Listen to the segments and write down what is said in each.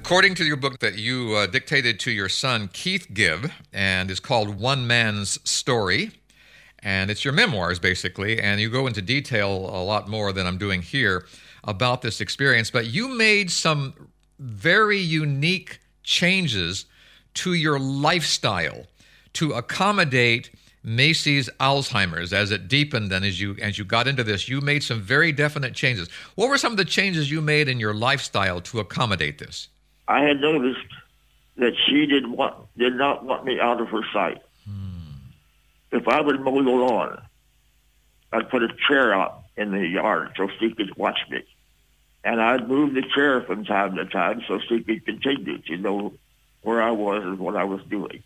According to your book that you dictated to your son, Keith Gibb, and is called One Man's Story, and it's your memoirs, basically, and you go into detail a lot more than I'm doing here about this experience, but you made some very unique changes to your lifestyle to accommodate Macy's Alzheimer's as it deepened and as you got into this. You made some very definite changes. What were some of the changes you made in your lifestyle to accommodate this? I had noticed that she did not want me out of her sight. If I would mow the lawn, I'd put a chair out in the yard so she could watch me. And I'd move the chair from time to time so she could continue to know where I was and what I was doing.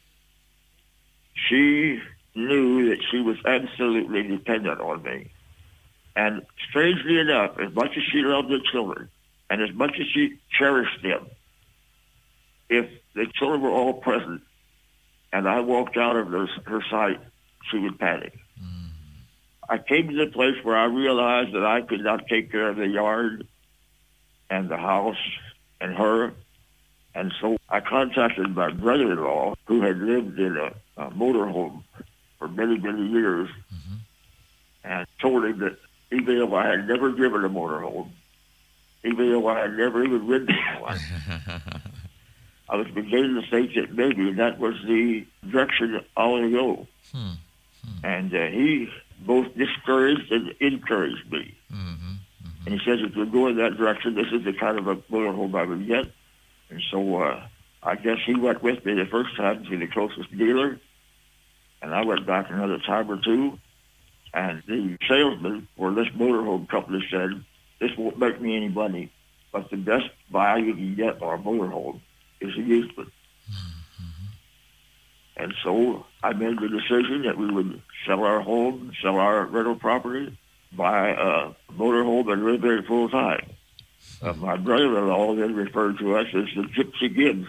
She knew that she was absolutely dependent on me. And strangely enough, as much as she loved the children and as much as she cherished them, if the children were all present and I walked out of her sight, she would panic. I came to the place where I realized that I could not take care of the yard and the house and her. And so I contacted my brother-in-law, who had lived in a motorhome for many, many years, and told him that even though I had never driven a motorhome, even though I had never even ridden one, I was beginning to think that maybe that was the direction I ought to go. And he both discouraged and encouraged me. And he says, if you go in that direction, this is the kind of a motorhome I would get. And so I guess he went with me the first time to the closest dealer, and I went back another time or two. And the salesman for this motorhome company said, this won't make me any money, but the best value you can get on a motorhome is a used one. And so I made the decision that we would sell our home, sell our rental property, buy a motorhome, and live there full time. My brother-in-law then referred to us as the Gypsy Gibbs.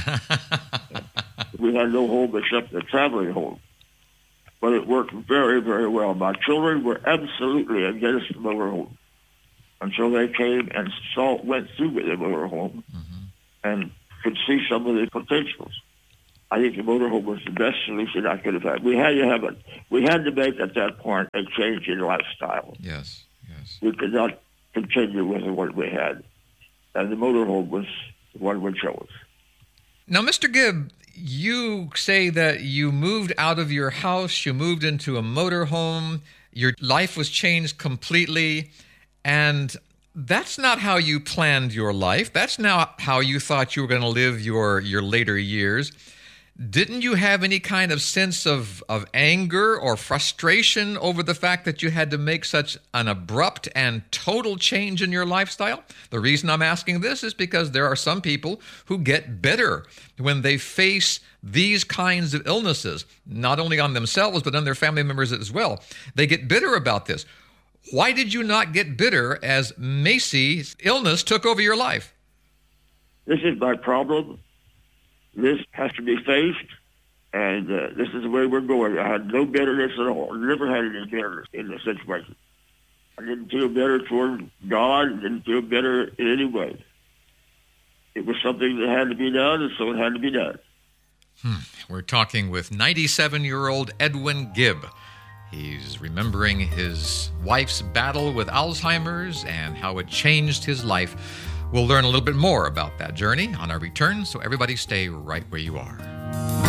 We had no home except a traveling home. But it worked very, very well. My children were absolutely against the motorhome until they came and went through with the motorhome and could see some of the potentials. I think the motorhome was the best solution I could have had. We had to have it. We had to make at that point a change in lifestyle. Yes. We could not continue with what we had, and the motorhome was the one we chose. Now, Mr. Gibb, you say that you moved out of your house, you moved into a motorhome, your life was changed completely, and that's not how you planned your life. That's not how you thought you were going to live your later years. Didn't you have any kind of sense of anger or frustration over the fact that you had to make such an abrupt and total change in your lifestyle? The reason I'm asking this is because there are some people who get bitter when they face these kinds of illnesses, not only on themselves, but on their family members as well. They get bitter about this. Why did you not get bitter as Macy's illness took over your life? This is my problem. This has to be faced, and this is the way we're going. I had no bitterness at all. I never had any bitterness in this situation. I didn't feel bitter toward God. Didn't feel bitter in any way. It was something that had to be done, and so it had to be done. We're talking with 97-year-old Edwin Gibb. He's remembering his wife's battle with Alzheimer's and how it changed his life. We'll learn a little bit more about that journey on our return, so everybody stay right where you are.